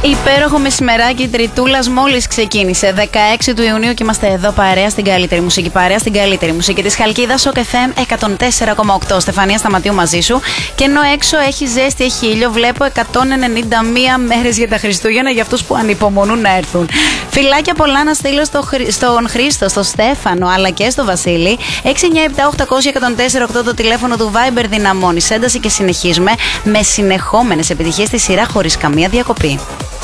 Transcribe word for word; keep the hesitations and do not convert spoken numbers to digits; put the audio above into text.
Υπέροχο μεσημεράκι Τριτούλας μόλις ξεκίνησε. δεκαέξι του Ιουνίου και είμαστε εδώ παρέα στην καλύτερη μουσική. Παρέα στην καλύτερη μουσική της Χαλκίδας, ο Σοκ εφ εμ εκατόν τέσσερα κόμμα οκτώ. Στεφανία Σταματίου μαζί σου. Και ενώ έξω έχει ζέστη, έχει ήλιο, βλέπω εκατόν ενενήντα μία μέρες για τα Χριστούγεννα για αυτούς που ανυπομονούν να έρθουν. Φιλάκια πολλά να στείλω στο, στον Χρήστο, στο Στέφανο αλλά και στο Βασίλη. έξι εννιά επτά οκτακόσια εκατόν τέσσερα οκτώ το τηλέφωνο του Viber δυναμώνει. Ένταση και συνεχίζουμε με συνεχόμενες επιτυχίες στη σειρά χωρίς καμία διακοπή.